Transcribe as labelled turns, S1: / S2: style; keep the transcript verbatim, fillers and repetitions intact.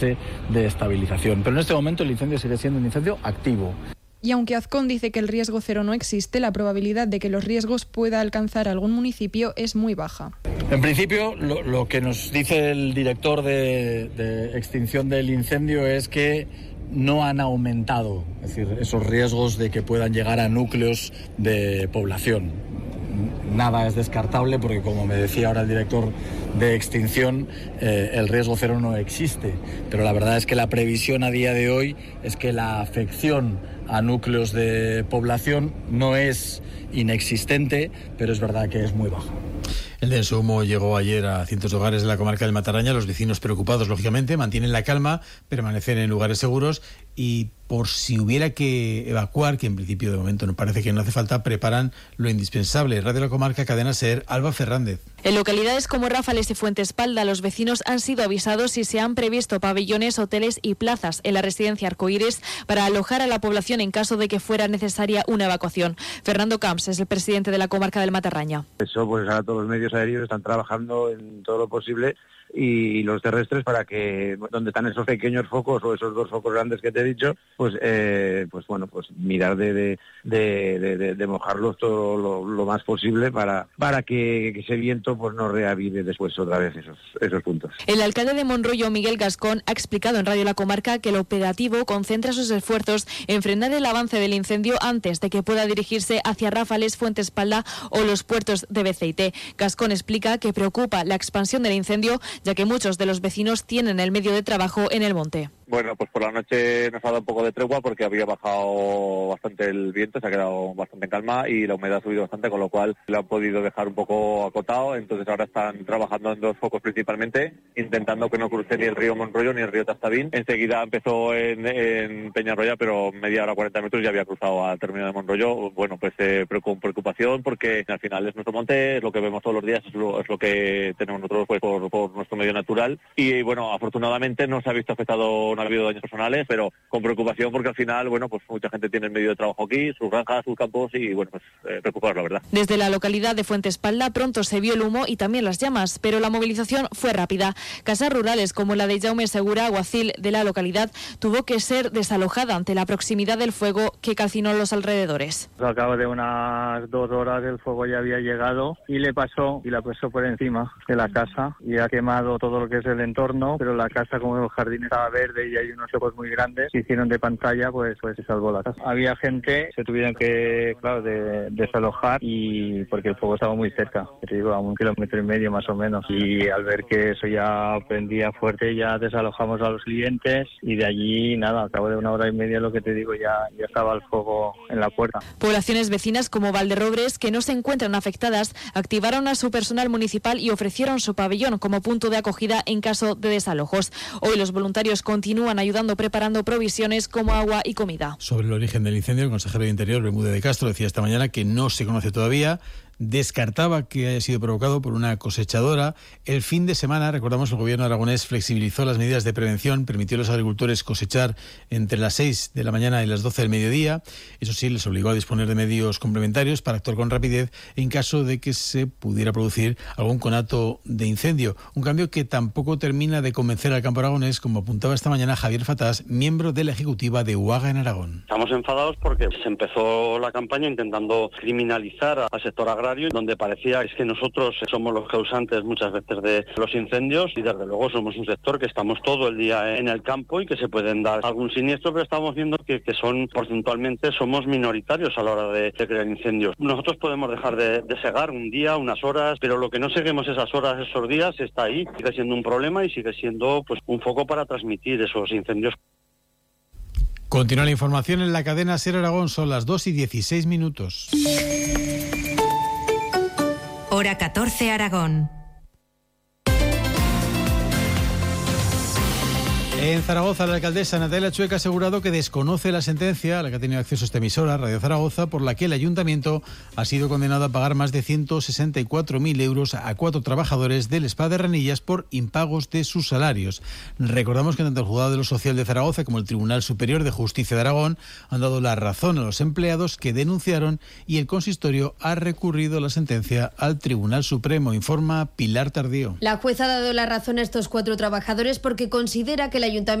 S1: de estabilización. Pero en este momento el incendio sigue siendo un incendio activo.
S2: Y aunque Azcón dice que el riesgo cero no existe, la probabilidad de que los riesgos pueda alcanzar algún municipio es muy baja.
S1: En principio, lo, lo que nos dice el director de, de extinción del incendio es que no han aumentado, es decir, esos riesgos de que puedan llegar a núcleos de población. Nada es descartable porque, como me decía ahora el director de extinción, eh, el riesgo cero no existe. Pero la verdad es que la previsión a día de hoy es que la afección a núcleos de población no es inexistente, pero es verdad que es muy baja.
S3: El denso humo llegó ayer a cientos de hogares de la comarca del Mataraña. Los vecinos, preocupados, lógicamente, mantienen la calma, permanecen en lugares seguros y, por si hubiera que evacuar, que en principio de momento no parece que no hace falta, preparan lo indispensable. Radio La Comarca, Cadena SER, Alba Fernández.
S4: En localidades como Ráfales y Fuentespalda, los vecinos han sido avisados y se han previsto pabellones, hoteles y plazas en la residencia Arcoíris para alojar a la población en caso de que fuera necesaria una evacuación. Fernando Camps es el presidente de la comarca del Matarraña.
S5: Eso, pues ahora todos los medios aéreos están trabajando en todo lo posible y los terrestres para que donde están esos pequeños focos o esos dos focos grandes que te he dicho, pues eh, pues bueno, pues mirar de de, de, de, de mojarlos todo lo, lo más posible para para que, que ese viento pues no reavive después otra vez esos esos puntos.
S4: El alcalde de Monroyo, Miguel Gascón, ha explicado en Radio La Comarca que el operativo concentra sus esfuerzos en frenar el avance del incendio antes de que pueda dirigirse hacia Ráfales, Fuentespalda o los puertos de Beceite. Gascón explica que preocupa la expansión del incendio, ya que muchos de los vecinos tienen el medio de trabajo en el monte.
S6: Bueno, pues por la noche nos ha dado un poco de tregua porque había bajado bastante el viento, se ha quedado bastante en calma y la humedad ha subido bastante, con lo cual lo han podido dejar un poco acotado. Entonces ahora están trabajando en dos focos principalmente, intentando que no cruce ni el río Monroyo ni el río Tastavín. Enseguida empezó en, en Peñarroya, pero media hora, cuarenta metros ya había cruzado al término de Monroyo. Bueno, pues eh, con preocupación porque al final es nuestro monte, es lo que vemos todos los días, es lo, es lo que tenemos nosotros pues por, por nuestro medio natural. Y bueno, afortunadamente no se ha visto afectado, no ha habido daños personales, pero con preocupación porque al final, bueno, pues mucha gente tiene el medio de trabajo aquí, sus granjas, sus campos y bueno, pues eh, preocupados, la verdad.
S4: Desde la localidad de Fuentespalda pronto se vio el humo y también las llamas, pero la movilización fue rápida. Casas rurales como la de Jaume Segura, alguacil de la localidad, tuvo que ser desalojada ante la proximidad del fuego que calcinó los alrededores.
S7: Al cabo de unas dos horas el fuego ya había llegado y le pasó y la pasó por encima de la casa y ha quemado todo lo que es el entorno, pero la casa, como el jardín estaba verde y hay unos ojos muy grandes, se hicieron de pantalla, pues pues se salvó la casa. Había gente, se tuvieron que, claro, de, desalojar y porque el fuego estaba muy cerca, te digo, a un kilómetro y medio más o menos, y al ver que eso ya prendía fuerte ya desalojamos a los clientes y de allí nada, al cabo de una hora y media, lo que te digo, ya, ya estaba el fuego en la puerta.
S4: Poblaciones vecinas como Valderrobres, que no se encuentran afectadas, activaron a su personal municipal y ofrecieron su pabellón como punto de acogida en caso de desalojos. Hoy los voluntarios continúan ayudando preparando provisiones como agua y comida.
S3: Sobre el origen del incendio, el consejero de Interior, Bermúdez de Castro, decía esta mañana que no se conoce todavía. Descartaba que haya sido provocado por una cosechadora. El fin de semana, recordamos, el gobierno aragonés flexibilizó las medidas de prevención, permitió a los agricultores cosechar entre las seis de la mañana y las doce del mediodía. Eso sí, les obligó a disponer de medios complementarios para actuar con rapidez en caso de que se pudiera producir algún conato de incendio. Un cambio que tampoco termina de convencer al campo aragonés, como apuntaba esta mañana Javier Fatás, miembro de la ejecutiva de UAGA en Aragón.
S8: Estamos enfadados porque se empezó la campaña intentando criminalizar al sector agrario, donde parecía es que nosotros somos los causantes muchas veces de los incendios y desde luego somos un sector que estamos todo el día en el campo y que se pueden dar algún siniestro, pero estamos viendo que, que son porcentualmente somos minoritarios a la hora de, de crear incendios. Nosotros podemos dejar de, de segar un día, unas horas, pero lo que no seguimos esas horas, esos días, está ahí, sigue siendo un problema y sigue siendo pues un foco para transmitir esos incendios.
S3: Continúa la información en la cadena SER Aragón, son las dos y dieciséis minutos.
S9: Hora catorce, Aragón.
S3: En Zaragoza, la alcaldesa Natalia Chueca ha asegurado que desconoce la sentencia a la que ha tenido acceso esta emisora, Radio Zaragoza, por la que el ayuntamiento ha sido condenado a pagar más de ciento sesenta y cuatro mil euros a cuatro trabajadores del Spa de Ranillas por impagos de sus salarios. Recordamos que tanto el Juzgado de lo Social de Zaragoza como el Tribunal Superior de Justicia de Aragón han dado la razón a los empleados que denunciaron y el consistorio ha recurrido la sentencia al Tribunal Supremo, informa Pilar Tardío.
S10: La jueza ha dado la razón a estos cuatro trabajadores porque considera que la Ayuntamiento